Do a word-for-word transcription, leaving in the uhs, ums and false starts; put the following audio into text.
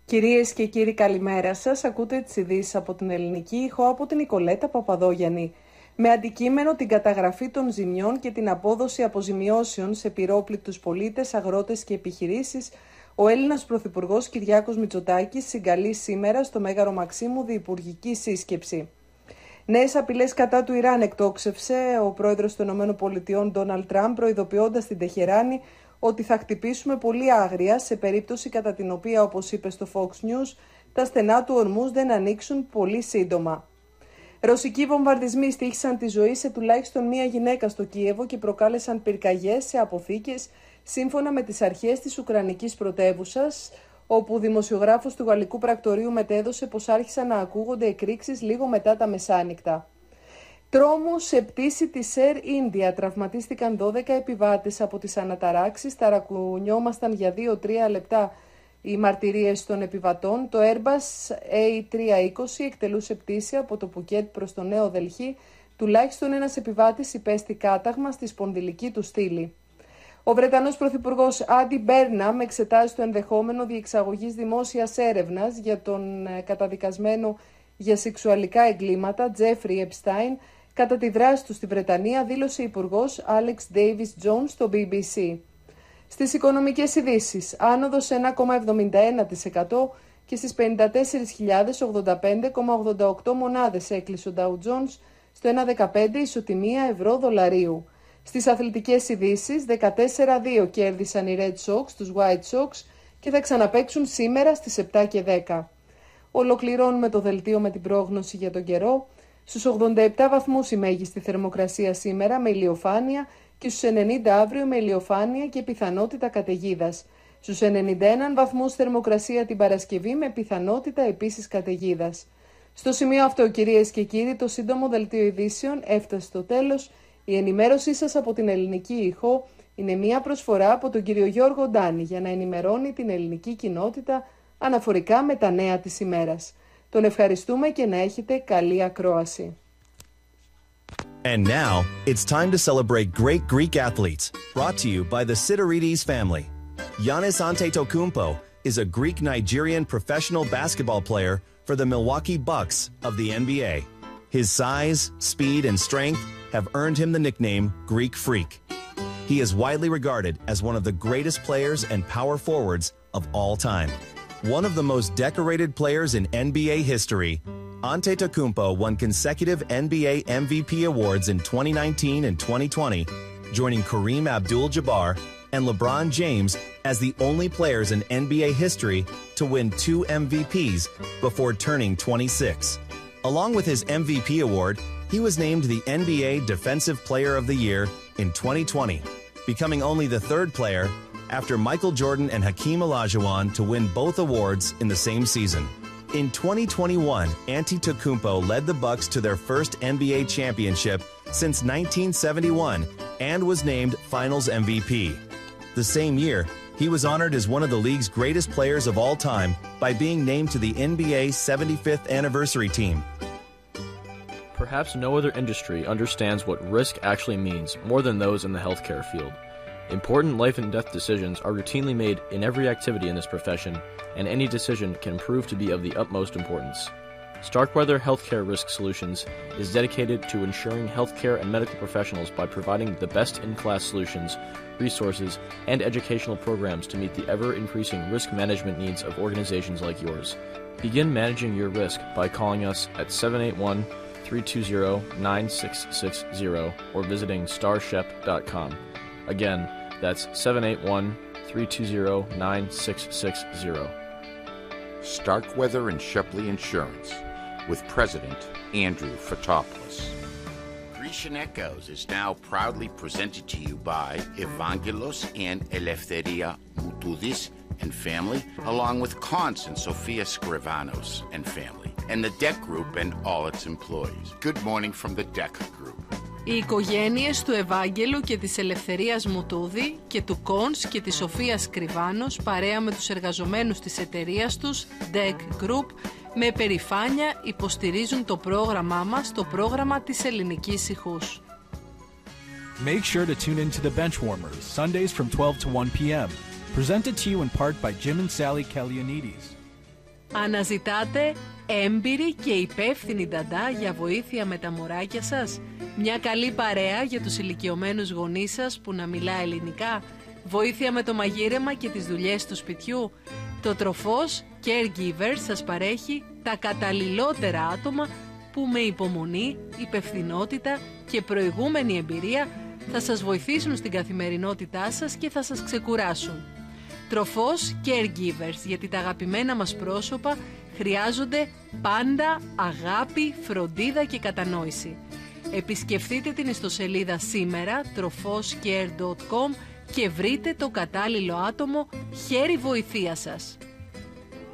Κυρίες και κύριοι, καλημέρα σας. Ακούτε τις ειδήσεις από την Ελληνική Ήχο από την Νικολέτα Παπαδόγιαννη. Με αντικείμενο την καταγραφή των ζημιών και την απόδοση αποζημιώσεων σε πυρόπληκτους πολίτες, αγρότες και επιχειρήσεις, ο Έλληνας Πρωθυπουργός Κυριάκος Μητσοτάκης συγκαλεί σήμερα στο Μέγαρο Μαξίμου διυπουργική σύσκεψη. Νέες απειλές κατά του Ιράν εκτόξευσε ο πρόεδρος των ΗΠΑ Ντόναλντ Τραμπ, προειδοποιώντας την Τεχεράνη ότι θα χτυπήσουμε πολύ άγρια σε περίπτωση κατά την οποία, όπως είπε στο Fox News, τα στενά του Ορμούζ δεν ανοίξουν πολύ σύντομα. Ρωσικοί βομβαρδισμοί στοίχησαν τη ζωή σε τουλάχιστον μία γυναίκα στο Κίεβο και προκάλεσαν πυρκαγιές σε αποθήκες, σύμφωνα με τις αρχές της Ουκρανικής πρωτεύουσας, όπου ο δημοσιογράφος του γαλλικού πρακτορείου μετέδωσε πως άρχισαν να ακούγονται εκρήξεις λίγο μετά τα μεσάνυχτα. Τρόμο σε πτήση της Air India. Τραυματίστηκαν δώδεκα επιβάτες από τις αναταράξεις. Ταρακουνιόμασταν για δύο με τρία λεπτά οι μαρτυρίες των επιβατών. Το Airbus έι τριακόσια είκοσι εκτελούσε πτήση από το Πουκέτ προς το Νέο Δελχή. Τουλάχιστον ένας επιβάτης υπέστη κάταγμα στη σπονδυλική του στήλη. Ο Βρετανός Πρωθυπουργός Άντι Μπέρναμ εξετάζει το ενδεχόμενο διεξαγωγής δημόσιας έρευνας για τον καταδικασμένο για σεξουαλικά εγκλήματα Τζέφρι Επστάιν κατά τη δράση του στη Βρετανία, δήλωσε υπουργός Άλεξ Ντέιβις Τζόνς στο μπι μπι σι. Στις οικονομικές ειδήσεις, άνοδος ένα κόμμα εβδομήντα ένα τοις εκατό και στις πενήντα τέσσερις χιλιάδες ογδόντα πέντε κόμμα ογδόντα οκτώ μονάδες έκλεισε ο Dow Jones στο ένα κόμμα δεκαπέντε ισοτιμία ευρώ δολαρίου. Στις αθλητικές ειδήσεις, δεκατέσσερα δύο κέρδισαν οι Red Sox τους White Sox και θα ξαναπαίξουν σήμερα στις επτά και δέκα. Ολοκληρώνουμε το δελτίο με την πρόγνωση για τον καιρό. Στους ογδόντα επτά βαθμούς η μέγιστη θερμοκρασία σήμερα με ηλιοφάνεια και στους ενενήντα αύριο με ηλιοφάνεια και πιθανότητα καταιγίδας. Στους ενενήντα ένα βαθμούς θερμοκρασία την Παρασκευή με πιθανότητα επίσης καταιγίδας. Στο σημείο αυτό, κυρίες και κύριοι, το σύντομο δελτίο ειδήσεων έφτασε στο τέλος. Η ενημέρωσή σας από την Ελληνική Ήχο είναι μια προσφορά από τον κύριο Γιώργο Ντάνη για να ενημερώνει την ελληνική κοινότητα αναφορικά με τα νέα της ημέρας. Τον ευχαριστούμε και να έχετε καλή ακρόαση. And now, it's time to celebrate great Greek athletes, brought to you by the Siderides family. Giannis Antetokounmpo is a Greek-Nigerian professional basketball player for the Milwaukee Bucks of the N B A. His size, speed, and strength have earned him the nickname Greek Freak. He is widely regarded as one of the greatest players and power forwards of all time. One of the most decorated players in N B A history, Antetokounmpo won consecutive N B A M V P awards in twenty nineteen and twenty twenty, joining Kareem Abdul-Jabbar and LeBron James as the only players in N B A history to win two M V Ps before turning twenty-six. Along with his M V P award, he was named the N B A Defensive Player of the Year in twenty twenty, becoming only the third player after Michael Jordan and Hakeem Olajuwon to win both awards in the same season. In twenty twenty-one, Antetokounmpo led the Bucks to their first N B A championship since nineteen seventy-one and was named Finals M V P. The same year, he was honored as one of the league's greatest players of all time by being named to the N B A seventy-fifth anniversary team. Perhaps no other industry understands what risk actually means more than those in the healthcare field. Important life and death decisions are routinely made in every activity in this profession, and any decision can prove to be of the utmost importance. Starkweather Healthcare Risk Solutions is dedicated to ensuring healthcare and medical professionals by providing the best-in-class solutions, resources, and educational programs to meet the ever-increasing risk management needs of organizations like yours. Begin managing your risk by calling us at seven eight one, three two zero, nine six six zero or visiting starshep dot com. Again, that's seven eight one, three two zero, nine six six zero. Starkweather and Shepley Insurance with President Andrew Fotopoulos. Grecian Echoes is now proudly presented to you by Evangelos and Eleftheria Moutoudis and family, along with Cons and Sofia Skrivanos and family, and the Deck Group and all its employees. Good morning from the Deck Group. Οι οικογένειες του Ευάγγελου και της Ελευθερίας Μουτούδη και του Κόνς και της Σοφίας Κρυβάνος παρέα με τους εργαζομένους της εταιρείας τους Deck Group με περηφάνεια υποστηρίζουν το πρόγραμμά μας, το πρόγραμμα της ελληνικής ηχούς. Make sure to tune in to the Benchwarmers, Sundays from twelve to one p m Presented to you in part by Jim and Sally Kalianides. Αναζητάτε έμπειρη και υπεύθυνη νταντά για βοήθεια με τα μωράκια σας? Μια καλή παρέα για τους ηλικιωμένους γονείς σας που να μιλά ελληνικά? Βοήθεια με το μαγείρεμα και τις δουλειές του σπιτιού? Το Τροφός Caregivers σας παρέχει τα καταλληλότερα άτομα που με υπομονή, υπευθυνότητα και προηγούμενη εμπειρία θα σας βοηθήσουν στην καθημερινότητά σας και θα σας ξεκουράσουν. Τροφός Caregivers, γιατί τα αγαπημένα μας πρόσωπα χρειάζονται πάντα αγάπη, φροντίδα και κατανόηση. Επισκεφτείτε την ιστοσελίδα σήμερα τροφός κέαρ τελεία κομ και βρείτε το κατάλληλο άτομο χέρι βοηθείας σας.